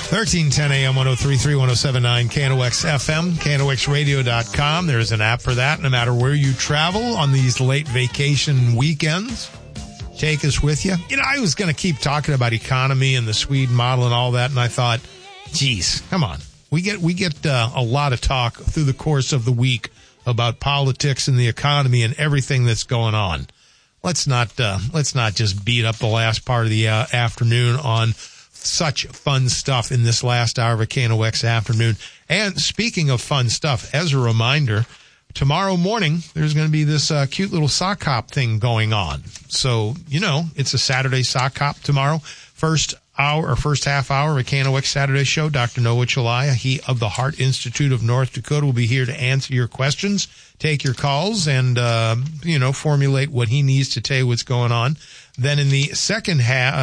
1310 AM 1033 1079 KNOX FM, KNOXradio.com. There's an app for that no matter where you travel on these late vacation weekends. Take us with you. You know, I was going to keep talking about economy and the Sweden model and all that, and I thought, geez, come on. We get a lot of talk through the course of the week about politics and the economy and everything that's going on. Let's not just beat up the last part of the afternoon on such fun stuff in this last hour of a KNOX afternoon. And speaking of fun stuff, as a reminder, tomorrow morning there's going to be this cute little sock hop thing going on. So, you know, it's a Saturday sock hop tomorrow. First half hour of a KNOX Saturday show. Dr. Noah Chelliah, he of the Heart Institute of North Dakota, will be here to answer your questions, take your calls, and, formulate what he needs to tell you what's going on. Then in the second half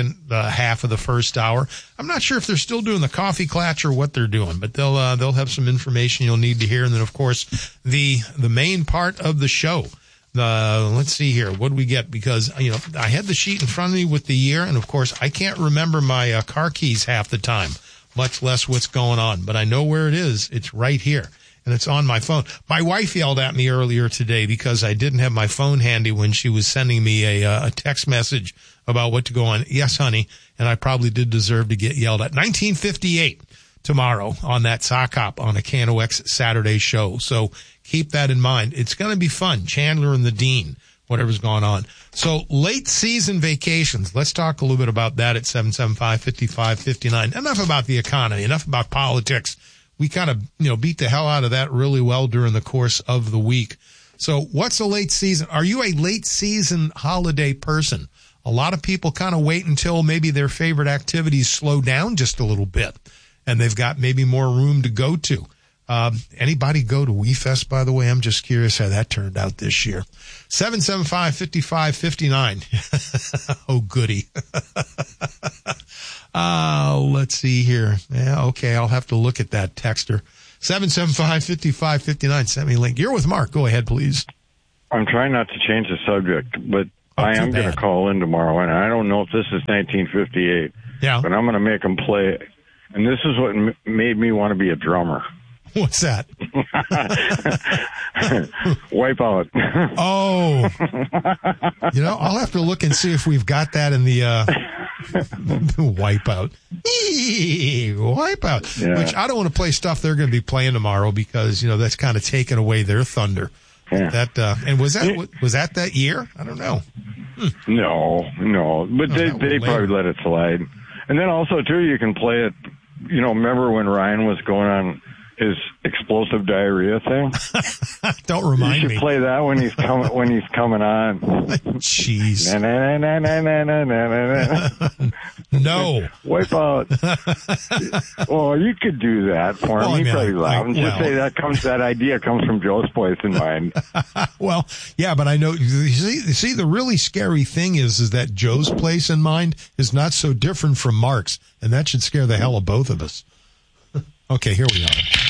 of the first hour, I'm not sure if they're still doing the coffee klatch or what they're doing, but they'll have some information you'll need to hear. And then, of course, the main part of the show. Let's see here. What do we get? Because, I had the sheet in front of me with the year, and of course, I can't remember my car keys half the time, much less what's going on. But I know where it is. It's right here, and it's on my phone. My wife yelled at me earlier today because I didn't have my phone handy when she was sending me a text message about what to go on. Yes, honey, and I probably did deserve to get yelled at. 1958 tomorrow on that sock hop on a KNOX Saturday show. So keep that in mind. It's going to be fun. Chandler and the Dean, whatever's going on. So late season vacations. Let's talk a little bit about that at 775-5559. Enough about the economy. Enough about politics. We kind of, beat the hell out of that really well during the course of the week. So what's a late season? Are you a late season holiday person? A lot of people kind of wait until maybe their favorite activities slow down just a little bit, and they've got maybe more room to go to. Anybody go to WeFest, by the way? I'm just curious how that turned out this year. 775-5559. Oh, goody. Let's see here. Yeah, okay, I'll have to look at that texter. 775-5559. Send me a link. You're with Mark. Go ahead, please. I'm trying not to change the subject, but I am going to call in tomorrow, and I don't know if this is 1958. Yeah. But I'm going to make them play. And this is what made me want to be a drummer. What's that? Wipeout. Oh. I'll have to look and see if we've got that in the Wipeout. Wipeout. Yeah. Which I don't want to play stuff they're going to be playing tomorrow because, that's kind of taken away their thunder. Yeah. And was that year? I don't know. No. But they probably let it slide. And then also, too, you can play it. Remember when Ryan was going on his explosive diarrhea thing? Don't remind me. You should play that when he's coming on. Jeez. No. Wipe out. Well, you could do that for him. He probably laughs. Just say that idea comes from Joe's place in mind. Well, yeah, but I know. You see, the really scary thing is that Joe's place in mind is not so different from Mark's, and that should scare the hell of both of us. Okay, here we are.